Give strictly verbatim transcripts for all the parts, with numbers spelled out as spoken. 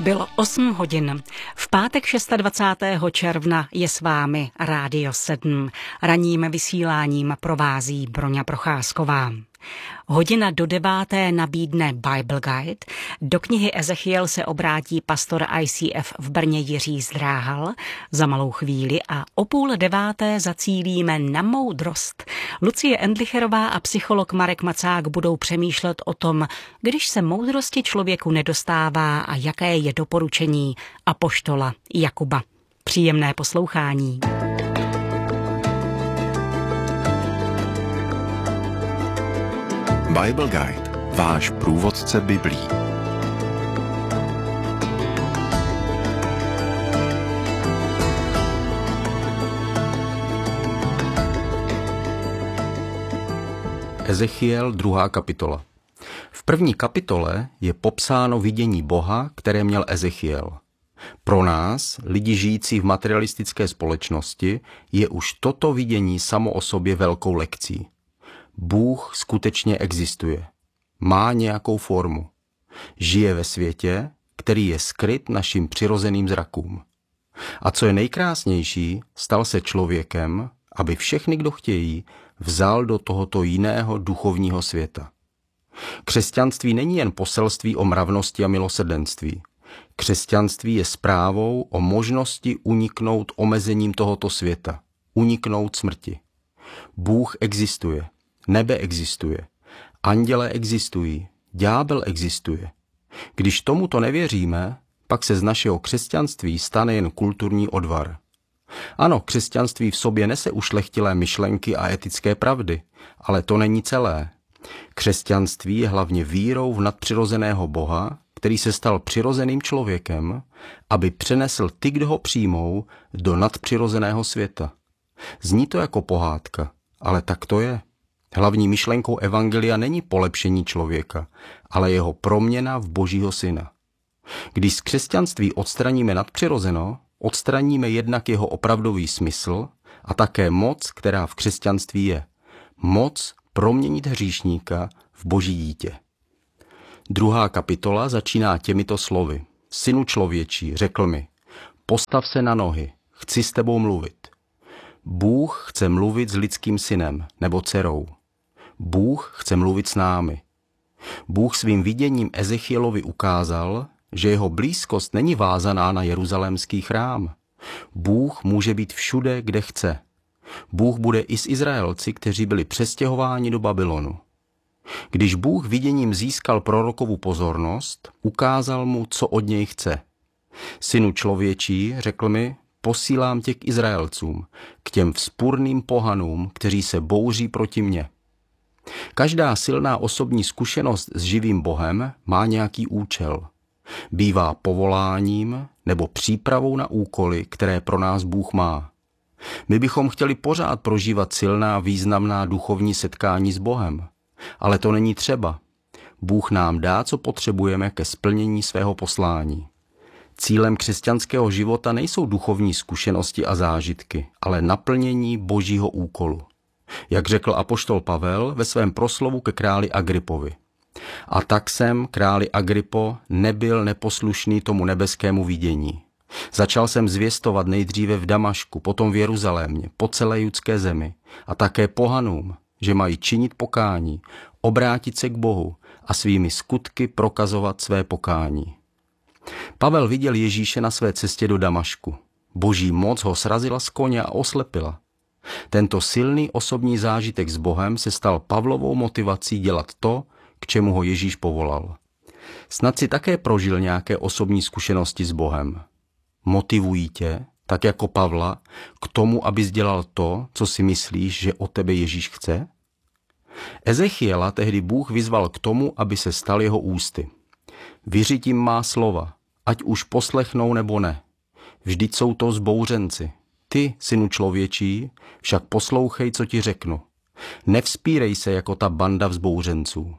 Bylo osm hodin. V pátek dvacátého šestého června je s vámi Rádio sedm. Ranním vysíláním provází Broňa Procházková. Hodina do deváté nabídne Bible Guide. Do knihy Ezechiel se obrátí pastor I C F v Brně Jiří Zdráhal za malou chvíli a o půl deváté zacílíme na moudrost. Lucie Endlicherová a psycholog Marek Macák budou přemýšlet o tom, když se moudrosti člověku nedostává a jaké je doporučení apoštola Jakuba. Příjemné poslouchání. Bible Guide, váš průvodce Biblí. Ezechiel, druhá kapitola. V první kapitole je popsáno vidění Boha, které měl Ezechiel. Pro nás, lidi žijící v materialistické společnosti, je už toto vidění samo o sobě velkou lekcí. Bůh skutečně existuje. Má nějakou formu. Žije ve světě, který je skryt našim přirozeným zrakům. A co je nejkrásnější, stal se člověkem, aby všechny, kdo chtějí, vzal do tohoto jiného duchovního světa. Křesťanství není jen poselství o mravnosti a milosrdenství. Křesťanství je zprávou o možnosti uniknout omezením tohoto světa, uniknout smrti. Bůh existuje. Nebe existuje, anděle existují, ďábel existuje. Když tomuto nevěříme, pak se z našeho křesťanství stane jen kulturní odvar. Ano, křesťanství v sobě nese ušlechtilé myšlenky a etické pravdy, ale to není celé. Křesťanství je hlavně vírou v nadpřirozeného Boha, který se stal přirozeným člověkem, aby přenesl ty, kdo ho přijmou, do nadpřirozeného světa. Zní to jako pohádka, ale tak to je. Hlavní myšlenkou evangelia není polepšení člověka, ale jeho proměna v Božího syna. Když z křesťanství odstraníme nadpřirozeno, odstraníme jednak jeho opravdový smysl a také moc, která v křesťanství je. Moc proměnit hříšníka v Boží dítě. Druhá kapitola začíná těmito slovy. Synu člověčí, řekl mi, postav se na nohy, chci s tebou mluvit. Bůh chce mluvit s lidským synem nebo dcerou. Bůh chce mluvit s námi. Bůh svým viděním Ezechielovi ukázal, že jeho blízkost není vázaná na jeruzalémský chrám. Bůh může být všude, kde chce. Bůh bude i s Izraelci, kteří byli přestěhováni do Babylonu. Když Bůh viděním získal prorokovu pozornost, ukázal mu, co od něj chce. Synu člověčí, řekl mi, posílám tě k Izraelcům, k těm vzpurným pohanům, kteří se bouří proti mně. Každá silná osobní zkušenost s živým Bohem má nějaký účel. Bývá povoláním nebo přípravou na úkoly, které pro nás Bůh má. My bychom chtěli pořád prožívat silná, významná duchovní setkání s Bohem. Ale to není třeba. Bůh nám dá, co potřebujeme ke splnění svého poslání. Cílem křesťanského života nejsou duchovní zkušenosti a zážitky, ale naplnění Božího úkolu. Jak řekl apoštol Pavel ve svém proslovu ke králi Agripovi. A tak jsem, králi Agripo, nebyl neposlušný tomu nebeskému vidění. Začal jsem zvěstovat nejdříve v Damašku, potom v Jeruzalémě, po celé judské zemi a také pohanům, že mají činit pokání, obrátit se k Bohu a svými skutky prokazovat své pokání. Pavel viděl Ježíše na své cestě do Damašku. Boží moc ho srazila z koně a oslepila. Tento silný osobní zážitek s Bohem se stal Pavlovou motivací dělat to, k čemu ho Ježíš povolal. Snad si také prožil nějaké osobní zkušenosti s Bohem. Motivují tě, tak jako Pavla, k tomu, abys dělal to, co si myslíš, že od tebe Ježíš chce? Ezechiela tehdy Bůh vyzval k tomu, aby se stal jeho ústy. Vyřitím má slova, ať už poslechnou nebo ne. Vždyť jsou to zbouřenci. Ty, synu člověčí, však poslouchej, co ti řeknu. Nevzpírej se jako ta banda vzbouřenců.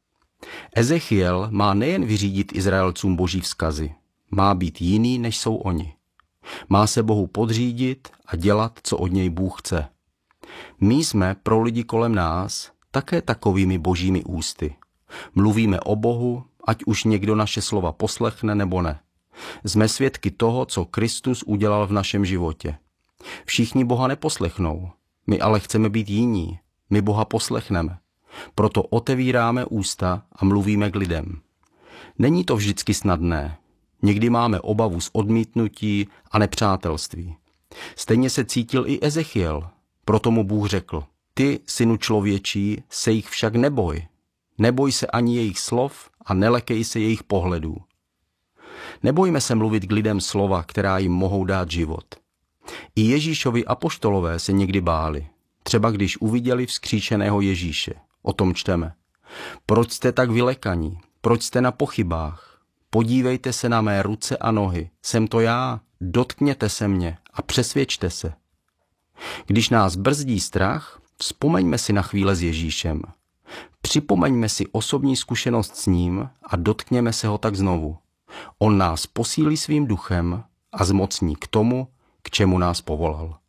Ezechiel má nejen vyřídit Izraelcům Boží vzkazy, má být jiný, než jsou oni. Má se Bohu podřídit a dělat, co od něj Bůh chce. My jsme pro lidi kolem nás také takovými božími ústy. Mluvíme o Bohu, ať už někdo naše slova poslechne nebo ne. Jsme svědky toho, co Kristus udělal v našem životě. Všichni Boha neposlechnou, my ale chceme být jiní, my Boha poslechneme. Proto otevíráme ústa a mluvíme k lidem. Není to vždycky snadné. Někdy máme obavu z odmítnutí a nepřátelství. Stejně se cítil i Ezechiel, proto mu Bůh řekl: Ty, synu člověčí, se jich však neboj. Neboj se ani jejich slov a nelekej se jejich pohledů. Nebojme se mluvit k lidem slova, která jim mohou dát život. I Ježíšovi apoštolové se někdy báli, třeba když uviděli vzkříšeného Ježíše. O tom čteme. Proč jste tak vylekaní? Proč jste na pochybách? Podívejte se na mé ruce a nohy. Jsem to já. Dotkněte se mě a přesvědčte se. Když nás brzdí strach, vzpomeňme si na chvíle s Ježíšem. Připomeňme si osobní zkušenost s ním a dotkněme se ho tak znovu. On nás posílí svým duchem a zmocní k tomu, k čemu nás povolal.